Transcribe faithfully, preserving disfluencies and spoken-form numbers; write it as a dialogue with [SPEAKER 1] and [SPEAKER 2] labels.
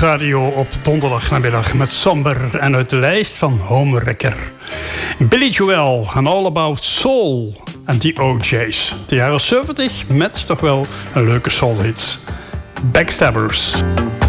[SPEAKER 1] Radio op donderdagmiddag met Somber en uit de lijst van Homewrecker. Billy Joel en All About Soul en The O J's. De jaren zeventig met toch wel een leuke soulhits. Backstabbers.